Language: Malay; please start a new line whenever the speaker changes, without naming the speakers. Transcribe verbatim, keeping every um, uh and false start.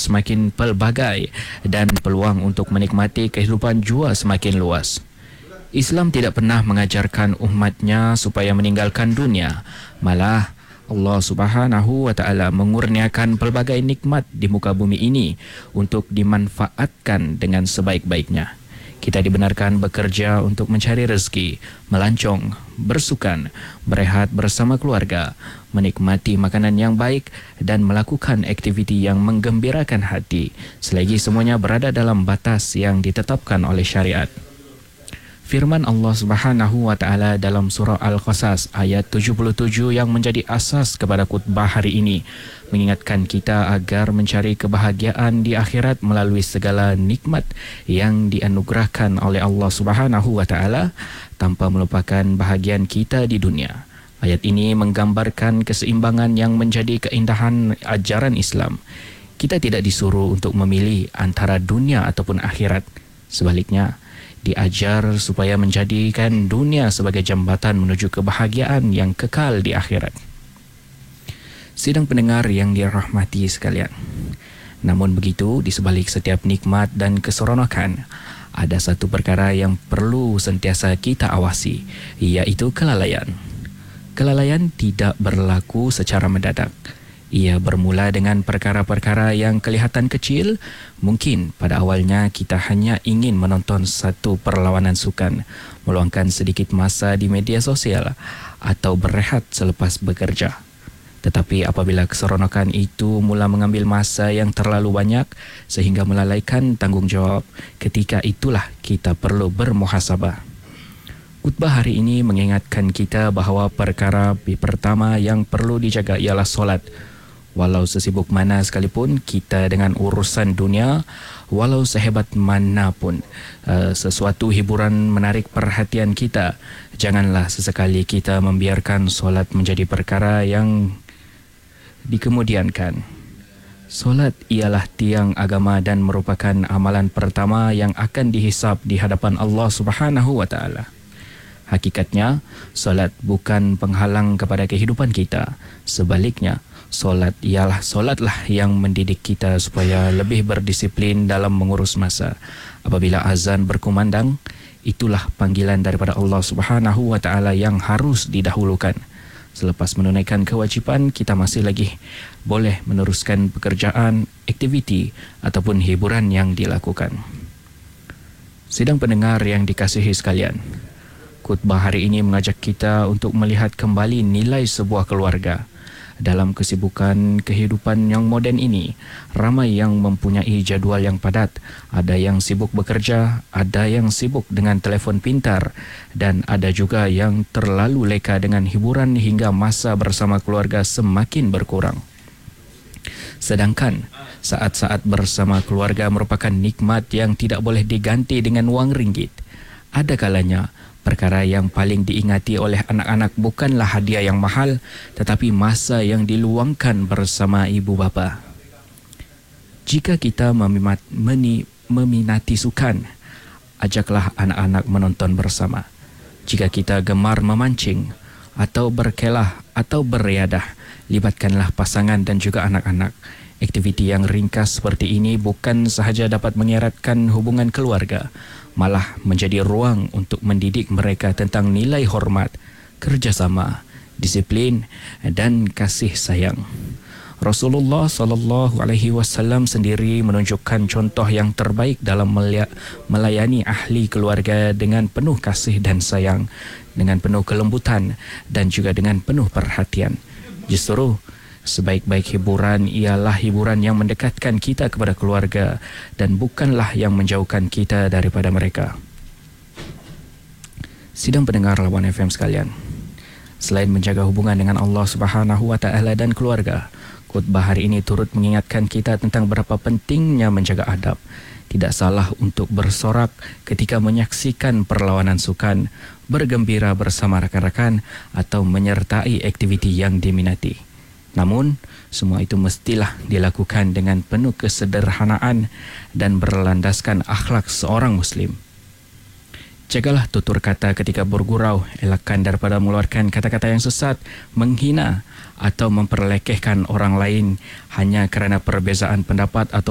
semakin pelbagai dan peluang untuk menikmati kehidupan jua semakin luas. Islam tidak pernah mengajarkan umatnya supaya meninggalkan dunia. Malah Allah Subhanahu wa taala mengurniakan pelbagai nikmat di muka bumi ini untuk dimanfaatkan dengan sebaik-baiknya. Kita dibenarkan bekerja untuk mencari rezeki, melancong, bersukan, berehat bersama keluarga, menikmati makanan yang baik dan melakukan aktiviti yang menggembirakan hati selagi semuanya berada dalam batas yang ditetapkan oleh syariat. Firman Allah Subhanahu wa taala dalam surah Al-Qasas ayat tujuh puluh tujuh yang menjadi asas kepada khutbah hari ini mengingatkan kita agar mencari kebahagiaan di akhirat melalui segala nikmat yang dianugerahkan oleh Allah Subhanahu wa taala tanpa melupakan bahagian kita di dunia. Ayat ini menggambarkan keseimbangan yang menjadi keindahan ajaran Islam. Kita tidak disuruh untuk memilih antara dunia ataupun akhirat. Sebaliknya, diajar supaya menjadikan dunia sebagai jambatan menuju kebahagiaan yang kekal di akhirat. Sidang pendengar yang dirahmati sekalian, namun begitu, di sebalik setiap nikmat dan keseronokan, ada satu perkara yang perlu sentiasa kita awasi, iaitu kelalaian. Kelalaian tidak berlaku secara mendadak. Ia bermula dengan perkara-perkara yang kelihatan kecil. Mungkin pada awalnya kita hanya ingin menonton satu perlawanan sukan, meluangkan sedikit masa di media sosial atau berehat selepas bekerja. Tetapi apabila keseronokan itu mula mengambil masa yang terlalu banyak sehingga melalaikan tanggungjawab, ketika itulah kita perlu bermuhasabah. Khutbah hari ini mengingatkan kita bahawa perkara pertama yang perlu dijaga ialah solat. Walau sesibuk mana sekalipun kita dengan urusan dunia, walau sehebat mana pun uh, sesuatu hiburan menarik perhatian kita, janganlah sesekali kita membiarkan solat menjadi perkara yang dikemudiankan. Solat ialah tiang agama dan merupakan amalan pertama yang akan dihisab di hadapan Allah Subhanahu wa taala. Hakikatnya, solat bukan penghalang kepada kehidupan kita. Sebaliknya, solat ialah solatlah yang mendidik kita supaya lebih berdisiplin dalam mengurus masa. Apabila azan berkumandang, itulah panggilan daripada Allah Subhanahu wa taala yang harus didahulukan. Selepas menunaikan kewajipan, kita masih lagi boleh meneruskan pekerjaan, aktiviti ataupun hiburan yang dilakukan. Sidang pendengar yang dikasihi sekalian, khutbah hari ini mengajak kita untuk melihat kembali nilai sebuah keluarga. Dalam kesibukan kehidupan yang moden ini, ramai yang mempunyai jadual yang padat. Ada yang sibuk bekerja, ada yang sibuk dengan telefon pintar, dan ada juga yang terlalu leka dengan hiburan hingga masa bersama keluarga semakin berkurang. Sedangkan saat-saat bersama keluarga merupakan nikmat yang tidak boleh diganti dengan wang ringgit. Ada kalanya perkara yang paling diingati oleh anak-anak bukanlah hadiah yang mahal, tetapi masa yang diluangkan bersama ibu bapa. Jika kita memimat, meni, meminati sukan, ajaklah anak-anak menonton bersama. Jika kita gemar memancing atau berkelah atau beriadah, libatkanlah pasangan dan juga anak-anak. Aktiviti yang ringkas seperti ini bukan sahaja dapat mengeratkan hubungan keluarga, malah menjadi ruang untuk mendidik mereka tentang nilai hormat, kerjasama, disiplin dan kasih sayang. Rasulullah sallallahu alaihi wasallam sendiri menunjukkan contoh yang terbaik dalam melayani ahli keluarga dengan penuh kasih dan sayang, dengan penuh kelembutan dan juga dengan penuh perhatian. Justru sebaik-baik hiburan ialah hiburan yang mendekatkan kita kepada keluarga dan bukanlah yang menjauhkan kita daripada mereka. Sidang pendengar Lawan F M sekalian, selain menjaga hubungan dengan Allah Subhanahu wa taala dan keluarga, khutbah hari ini turut mengingatkan kita tentang berapa pentingnya menjaga adab. Tidak salah untuk bersorak ketika menyaksikan perlawanan sukan, bergembira bersama rakan-rakan atau menyertai aktiviti yang diminati. Namun, semua itu mestilah dilakukan dengan penuh kesederhanaan dan berlandaskan akhlak seorang Muslim. Jagalah tutur kata ketika bergurau, elakkan daripada mengeluarkan kata-kata yang sesat, menghina atau memperlekehkan orang lain hanya kerana perbezaan pendapat atau